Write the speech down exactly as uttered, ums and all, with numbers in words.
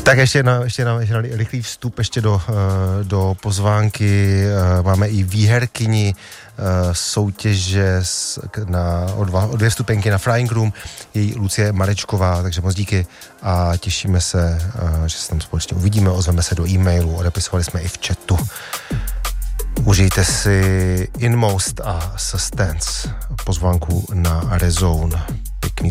Tak ještě na, ještě na, ještě na rychlý vstup ještě do, do pozvánky. Máme i výherkyni soutěže na, o, dva, o dvě vstupenky na Flying Room, její Lucie Marečková, takže moc díky a těšíme se, že se tam společně uvidíme, ozveme se do e-mailu, odepisovali jsme i v chatu. Užijte si Inmost a Sustenance, pozvánku na Rezone.